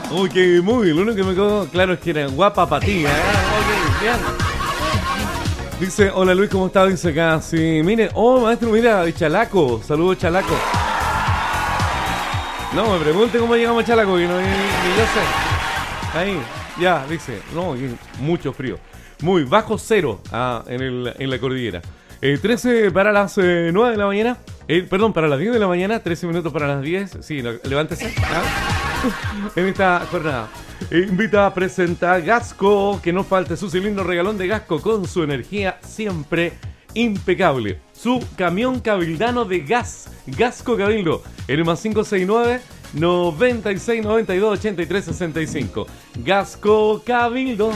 Uy, qué muy, lo único que me quedó claro es que era guapa patilla, Ok, bien. Dice, hola Luis, ¿cómo estás? Dice acá, sí, mire, maestro, mira, de Chalaco, saludos Chalaco. No, me pregunte cómo llegamos a Chalaco, que no, ni yo sé. Ahí, ya, dice, no, mucho frío. Muy bajo cero en la cordillera. 13 para las 9 de la mañana. Perdón, para las 10 de la mañana, 13 minutos para las 10. Sí, levántese. En esta jornada. Invita a presentar Gasco, que no falte su cilindro regalón de Gasco con su energía siempre impecable. Su camión cabildano de gas, Gasco Cabildo, el más 569 96 92 83 65. Gasco Cabildo.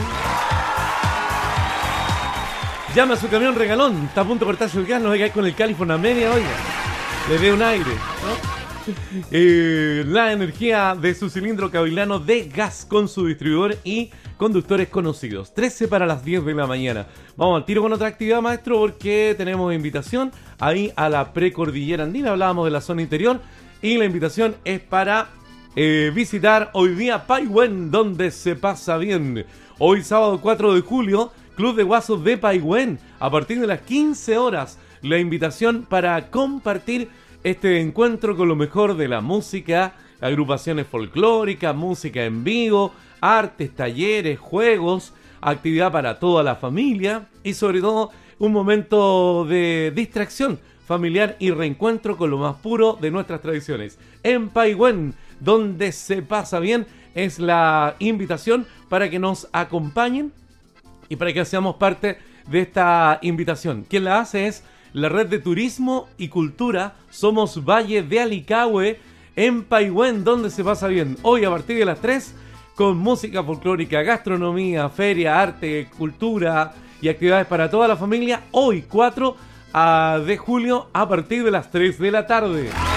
Llama a su camión regalón, está a punto de cortarse el gas, no se cae con el California media, oiga. Le dé un aire, ¿no? La energía de su cilindro cabildano de gas con su distribuidor y conductores conocidos. 13 para las 10 de la mañana. Vamos al tiro con otra actividad, maestro, porque tenemos invitación ahí a la precordillera andina. Hablábamos de la zona interior y la invitación es para visitar hoy día Paihuen, donde se pasa bien. Hoy sábado 4 de julio, Club de Guasos de Paihuen, a partir de las 15 horas. La invitación para compartir este encuentro con lo mejor de la música, agrupaciones folclóricas, música en vivo, artes, talleres, juegos, actividad para toda la familia y sobre todo un momento de distracción familiar y reencuentro con lo más puro de nuestras tradiciones. En Paihuen, donde se pasa bien, es la invitación para que nos acompañen y para que seamos parte de esta invitación. Quien la hace es la Red de Turismo y Cultura Somos Valle de Alicahue en Paihuen, donde se pasa bien. Hoy a partir de las 3 con música folclórica, gastronomía, feria, arte, cultura y actividades para toda la familia. Hoy 4 de julio a partir de las 3 de la tarde.